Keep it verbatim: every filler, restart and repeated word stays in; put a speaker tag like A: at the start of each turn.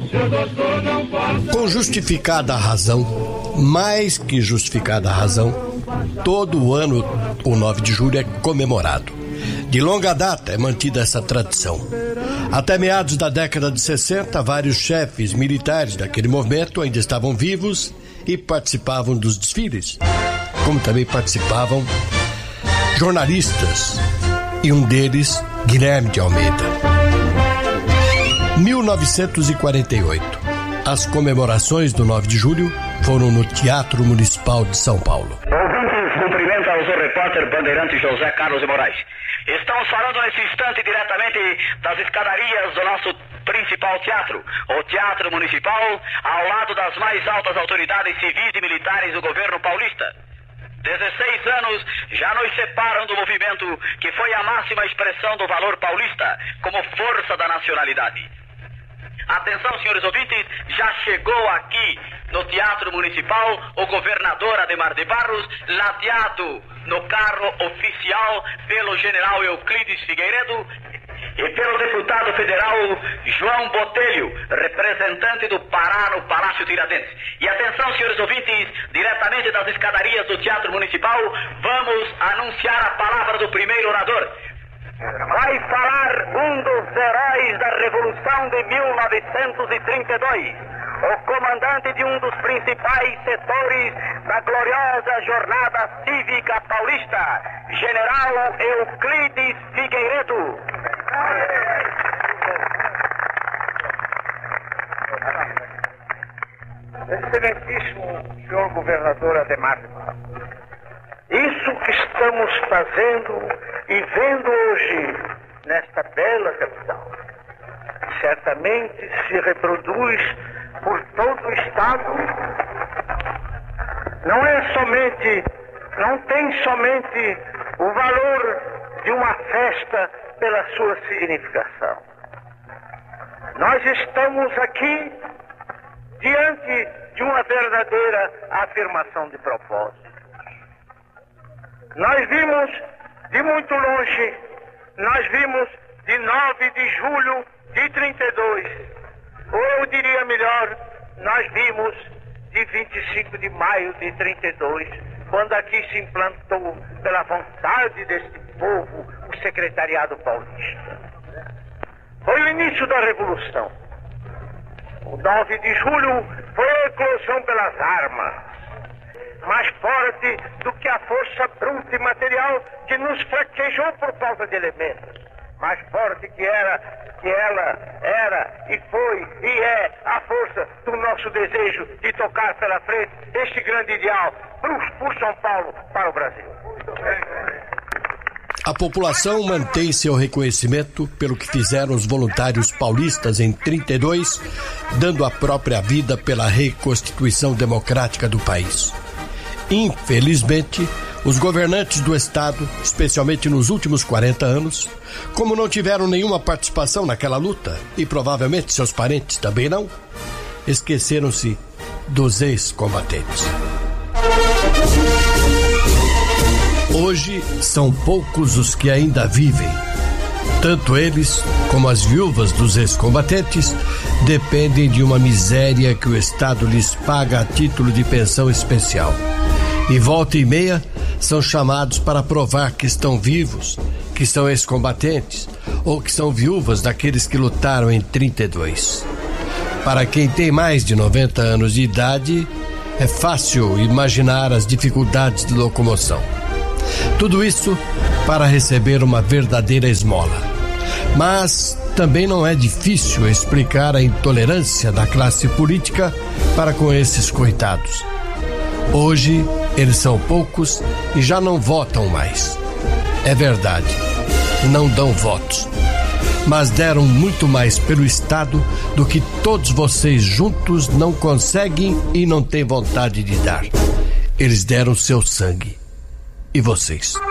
A: Com justificada razão, mais que justificada razão, todo ano o nove de julho é comemorado. De longa data é mantida essa tradição. Até meados da década de sessenta, vários chefes militares daquele movimento ainda estavam vivos e participavam dos desfiles, como também participavam jornalistas, e um deles, Guilherme de Almeida. mil novecentos e quarenta e oito. As comemorações do nove de julho foram no Teatro Municipal de São Paulo.
B: Ouvintes, cumprimento ao seu repórter bandeirante José Carlos de Moraes. Estamos falando nesse instante diretamente das escadarias do nosso principal teatro, o Teatro Municipal, ao lado das mais altas autoridades civis e militares do governo paulista. dezesseis anos já nos separam do movimento que foi a máxima expressão do valor paulista como força da nacionalidade. Atenção, senhores ouvintes, já chegou aqui no Teatro Municipal o governador Adhemar de Barros, ladeado no carro oficial pelo general Euclides Figueiredo e pelo deputado federal João Botelho, representante do Pará no Palácio Tiradentes. E atenção, senhores ouvintes, diretamente das escadarias do Teatro Municipal, vamos anunciar a palavra do primeiro orador. Vai falar um dos heróis da Revolução de mil novecentos e trinta e dois, o comandante de um dos principais setores da gloriosa jornada cívica paulista, general Euclides Figueiredo.
C: Excelentíssimo senhor governador Adhemar, isso que estamos fazendo e vendo hoje nesta bela capital, certamente se reproduz por todo o estado. Não é somente, não tem somente o valor de uma festa pela sua significação. Nós estamos aqui diante de uma verdadeira afirmação de propósito. Nós vimos de muito longe, nós vimos de nove de julho de trinta e dois, ou eu diria melhor, nós vimos de vinte e cinco de maio de trinta e dois, quando aqui se implantou, pela vontade deste povo, o Secretariado Paulista. Foi o início da Revolução. O nove de julho foi a eclosão pelas armas, mais forte do que a força bruta e material que nos fraquejou por falta de elementos. Mais forte que era, que ela era e foi e é a força do nosso desejo de tocar pela frente este grande ideal por, por São Paulo para o Brasil.
A: A população mantém seu reconhecimento pelo que fizeram os voluntários paulistas em trinta e dois, dando a própria vida pela reconstituição democrática do país. Infelizmente, os governantes do Estado, especialmente nos últimos quarenta anos, como não tiveram nenhuma participação naquela luta, e provavelmente seus parentes também não, esqueceram-se dos ex-combatentes. Hoje são poucos os que ainda vivem. Tanto eles como as viúvas dos ex-combatentes dependem de uma miséria que o Estado lhes paga a título de pensão especial. E volta e meia são chamados para provar que estão vivos, que são ex-combatentes ou que são viúvas daqueles que lutaram em trinta e dois. Para quem tem mais de noventa anos de idade, é fácil imaginar as dificuldades de locomoção. Tudo isso para receber uma verdadeira esmola. Mas também não é difícil explicar a intolerância da classe política para com esses coitados. Hoje, eles são poucos e já não votam mais. É verdade, não dão votos. Mas deram muito mais pelo Estado do que todos vocês juntos não conseguem e não têm vontade de dar. Eles deram seu sangue. E vocês?